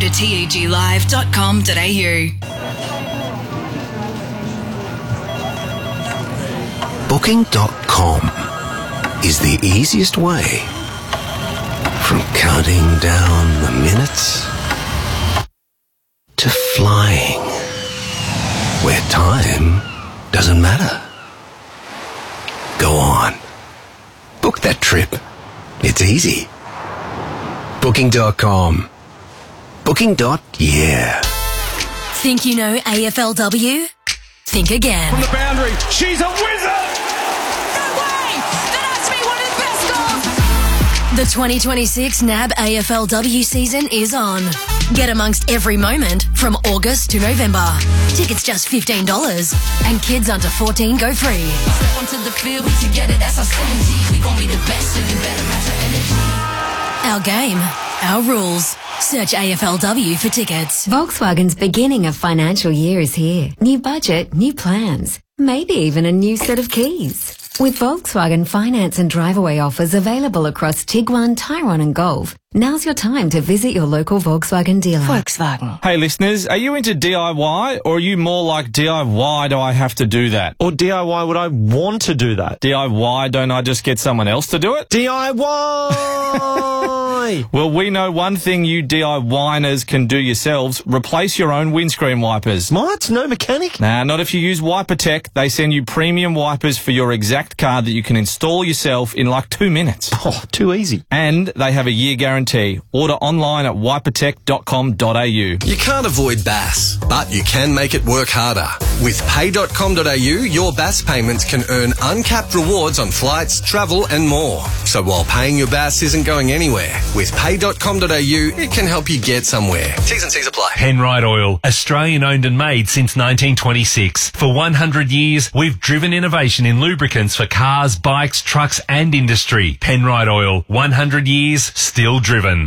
teglive.com.au. Booking.com is the easiest way from counting down the minutes to flying where time doesn't matter. Go on. Book that trip. It's easy. Booking.com. Booking.yeah. Think you know AFLW? Think again. From the boundary, she's a wizard! No way! That has to be one of the best goals! The 2026 NAB AFLW season is on. Get amongst every moment from August to November. Tickets just $15 and kids under 14 go free. Step onto the field, we together, that's our synergy. We gon' be the best, and you better match our energy. Our game, our rules. Search AFLW for tickets. Volkswagen's beginning of financial year is here. New budget, new plans. Maybe even a new set of keys. With Volkswagen finance and drive-away offers available across Tiguan, Tyrone and Golf, now's your time to visit your local Volkswagen dealer. Volkswagen. Hey listeners, are you into DIY or are you more like DIY do I have to do that? Or DIY would I want to do that? DIY don't I just get someone else to do it? DIY! Well, we know one thing you DIYers can do yourselves. Replace your own windscreen wipers. What? No mechanic? Nah, not if you use WiperTech. They send you premium wipers for your exact car that you can install yourself in like 2 minutes. Oh, too easy. And they have a year guarantee. Order online at wipertech.com.au. You can't avoid BAS, but you can make it work harder. With pay.com.au, your BAS payments can earn uncapped rewards on flights, travel and more. So while paying your BAS isn't going anywhere, with pay.com.au, it can help you get somewhere. T's and C's apply. Penrite Oil, Australian owned and made since 1926. For 100 years, we've driven innovation in lubricants for cars, bikes, trucks and industry. Penrite Oil, 100 years, still driven.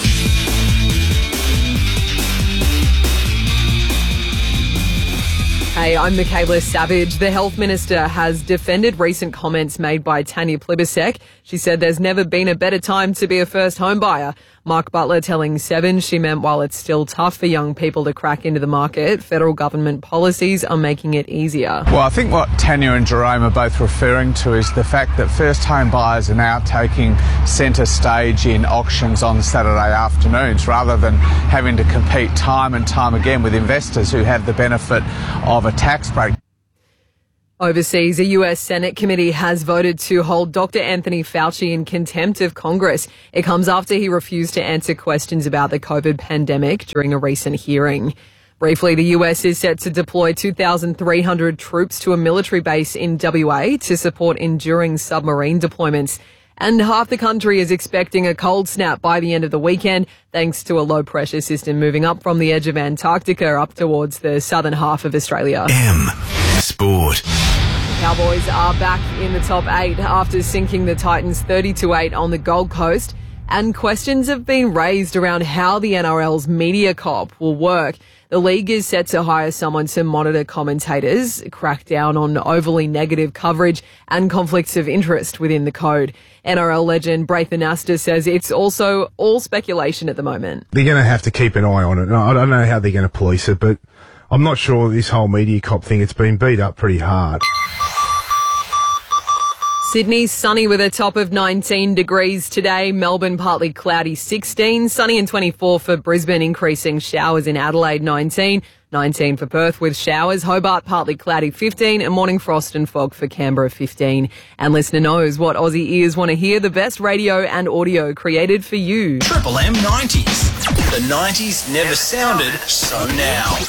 Hey, I'm Michaela Savage. The Health Minister has defended recent comments made by Tanya Plibersek. She said there's never been a better time to be a first home buyer. Mark Butler telling Seven she meant while it's still tough for young people to crack into the market, federal government policies are making it easier. Well, I think what Tanya and Jerome are both referring to is the fact that first home buyers are now taking centre stage in auctions on Saturday afternoons rather than having to compete time and time again with investors who have the benefit of a tax break. Overseas, a US Senate committee has voted to hold Dr. Anthony Fauci in contempt of Congress. It comes after he refused to answer questions about the COVID pandemic during a recent hearing. Briefly, the US is set to deploy 2,300 troops to a military base in WA to support enduring submarine deployments. And half the country is expecting a cold snap by the end of the weekend, thanks to a low-pressure system moving up from the edge of Antarctica up towards the southern half of Australia. Sport. Cowboys are back in the top 8 after sinking the Titans 30-8 on the Gold Coast. And questions have been raised around how the NRL's media cop will work. The league is set to hire someone to monitor commentators, crack down on overly negative coverage and conflicts of interest within the code. NRL legend Braithen Astor says it's also all speculation at the moment. They're going to have to keep an eye on it. I don't know how they're going to police it, but I'm not sure this whole media cop thing, it's been beat up pretty hard. Sydney sunny with a top of 19 degrees today. Melbourne partly cloudy 16. Sunny and 24 for Brisbane, increasing showers in Adelaide 19. 19 for Perth with showers. Hobart partly cloudy 15 and morning frost and fog for Canberra 15. And listener knows what Aussie ears want to hear. The best radio and audio created for you. Triple M 90s. The 90s never sounded so now.